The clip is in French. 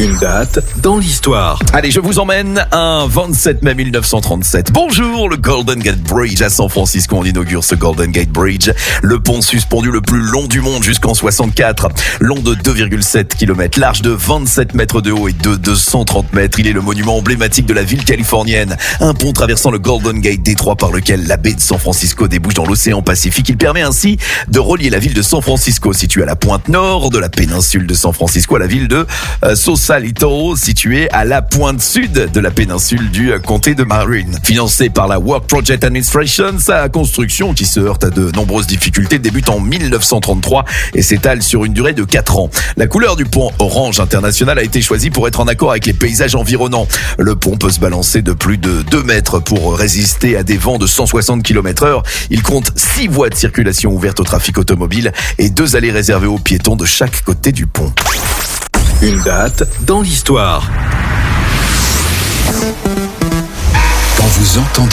Une date dans l'histoire. Allez, je vous emmène un 27 mai 1937. Bonjour, le Golden Gate Bridge à San Francisco. On inaugure ce Golden Gate Bridge, le pont suspendu le plus long du monde jusqu'en 64. Long de 2,7 km, large de 27 mètres de haut et de 230 mètres. Il est le monument emblématique de la ville californienne. Un pont traversant le Golden Gate, détroit par lequel la baie de San Francisco débouche dans l'océan Pacifique. Il permet ainsi de relier la ville de San Francisco, située à la pointe nord de la péninsule de San Francisco, à la ville de Sausalito, située à la pointe sud de la péninsule du comté de Marin. Financé par la Work Project Administration, sa construction, qui se heurte à de nombreuses difficultés, débute en 1933 et s'étale sur une durée de 4 ans. La couleur du pont orange international a été choisie pour être en accord avec les paysages environnants. Le pont peut se balancer de plus de 2 mètres pour résister à des vents de 160 km/h. Il compte 6 voies de circulation ouvertes au trafic automobile et 2 allées réservées aux piétons de chaque côté du pont. Une date dans l'histoire. Quand vous entendez